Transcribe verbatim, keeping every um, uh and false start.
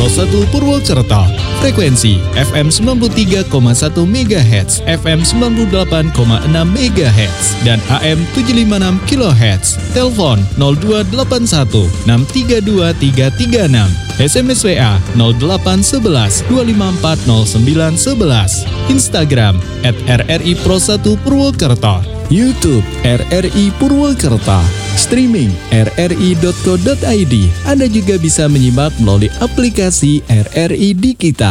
Pro satu Purwokerto. Frekuensi F M sembilan puluh tiga koma satu megahertz, F M sembilan puluh delapan koma enam megahertz, dan A M tujuh ratus lima puluh enam kilohertz. Telepon nol dua delapan satu enam tiga dua tiga tiga enam. S M S W A nol delapan satu satu dua lima empat nol sembilan satu satu. Instagram at R R I Pro satu Purwokerto. YouTube R R I Purwokerto. Streaming r r i dot co dot i d. Anda juga bisa menyimak melalui aplikasi R R I di kita.